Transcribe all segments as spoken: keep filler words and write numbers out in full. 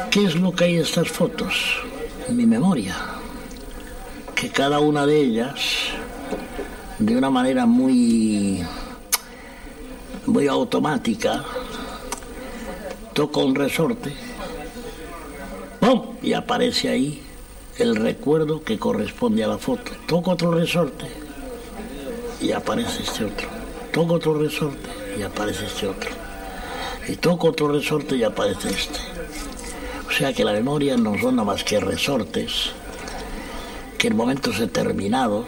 ¿Qué es lo que hay en estas fotos? En mi memoria. Que cada una de ellas, de una manera muy, muy automática, toca un resorte, ¡pum!, y aparece ahí el recuerdo que corresponde a la foto. Toco otro resorte y aparece este otro. Toco otro resorte y aparece este otro. Y toco otro resorte y aparece este. O sea que la memoria no son nada más que resortes que en momentos determinados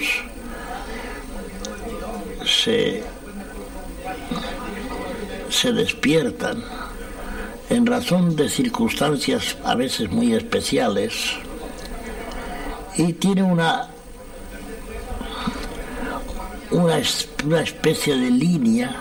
se, se despiertan en razón de circunstancias a veces muy especiales, y tiene una, una, una especie de línea,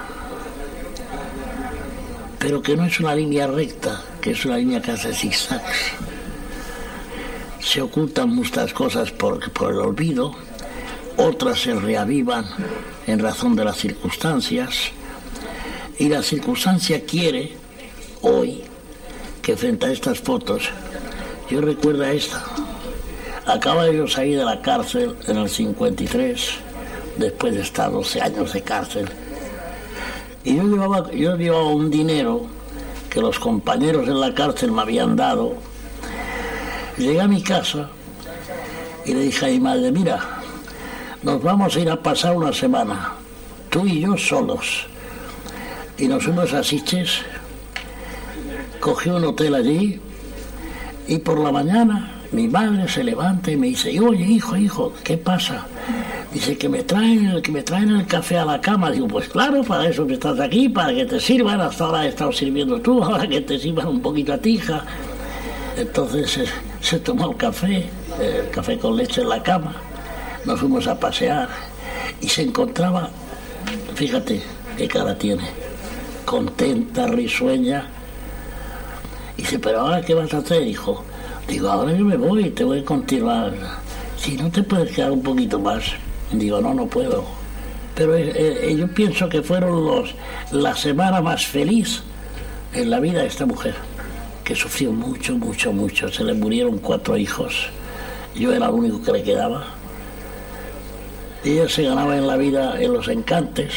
pero que no es una línea recta, que es una línea que hace zigzags. Se ocultan muchas cosas por, por el olvido, otras se reavivan en razón de las circunstancias, y la circunstancia quiere hoy que frente a estas fotos, yo recuerdo a esta. Acaba de yo salir de la cárcel en el cincuenta y tres, después de estar doce años de cárcel, y yo llevaba, yo llevaba un dinero que los compañeros en la cárcel me habían dado. Llegué a mi casa y le dije a mi madre: mira, nos vamos a ir a pasar una semana, tú y yo solos. Y nos fuimos a Sitges, cogí un hotel allí, y por la mañana mi madre se levanta y me dice: oye, hijo, hijo, ¿qué pasa? Dice que me traen, que me traen el café a la cama. Digo: pues claro, para eso que estás aquí, para que te sirvan. Hasta ahora he estado sirviendo tú, ahora que te sirvan un poquito a ti, hija. Entonces eh, se tomó el café, eh, el café con leche en la cama. Nos fuimos a pasear y se encontraba, fíjate qué cara tiene, contenta, risueña. Dice: pero ahora ¿qué vas a hacer, hijo? Digo: ahora yo me voy, te voy a continuar. Si no te puedes quedar un poquito más. Digo: no, no puedo. Pero eh, eh, yo pienso que fueron los, la semana más feliz en la vida de esta mujer, que sufrió mucho, mucho, mucho. Se le murieron cuatro hijos. Yo era el único que le quedaba. Ella se ganaba en la vida en los encantes,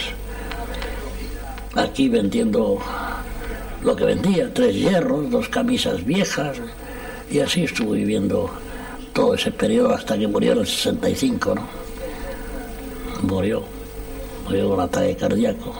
aquí vendiendo lo que vendía, tres hierros, dos camisas viejas, y así estuvo viviendo todo ese periodo hasta que murió en el sesenta y cinco, ¿no? Murió, murió con ataque cardíaco.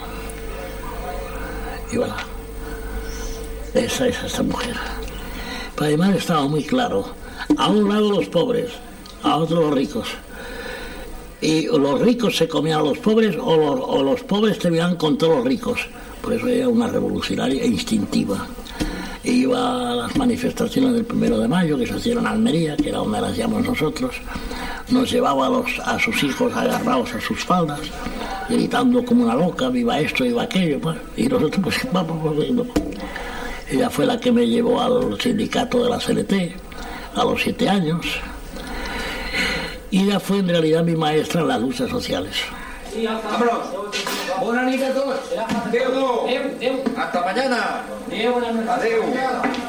Y bueno, esa es esta mujer. Pero además estaba muy claro: a un lado los pobres, a otro los ricos. Y los ricos se comían a los pobres, o los, o los pobres terminaban con todos los ricos. Por eso era una revolucionaria e instintiva. E iba a las manifestaciones del primero de mayo, que se hacían en Almería, que era donde las llamamos nosotros. Nos llevaba a, los, a sus hijos agarrados a sus faldas, gritando como una loca: viva esto, viva aquello. Pues. Y nosotros, pues, vamos, vamos. Ella fue la que me llevó al sindicato de la C N T a los siete años. Y ella fue en realidad mi maestra en las luchas sociales. ¡Vámonos! ¡Buenas noches a todos! ¡Adeu! ¡Hasta mañana! ¡Adeu!